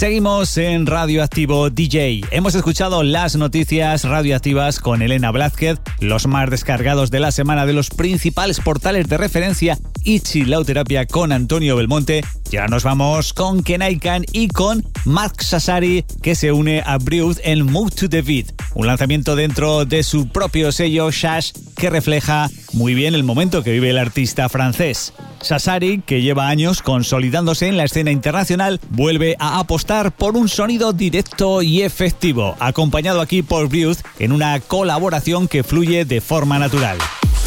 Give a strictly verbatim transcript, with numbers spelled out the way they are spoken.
Seguimos en Radioactivo D J. Hemos escuchado las noticias radioactivas con Elena Blázquez, los más descargados de la semana de los principales portales de referencia y Chilauterapia con Antonio Belmonte. Y ahora nos vamos con Kenaikan y con Mark Sassari, que se une a Bruce en Move to the Beat, un lanzamiento dentro de su propio sello Shash que refleja muy bien el momento que vive el artista francés. Sassari, que lleva años consolidándose en la escena internacional, vuelve a apostar por un sonido directo y efectivo, acompañado aquí por Bruce en una colaboración que fluye de forma natural.